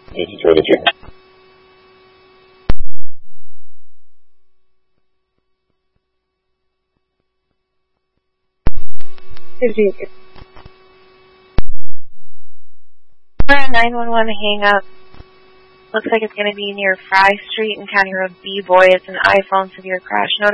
8282. We're at 911 hang up. Looks like it's going to be near Fry Street and County Road B. Boy, it's an iPhone severe crash notice.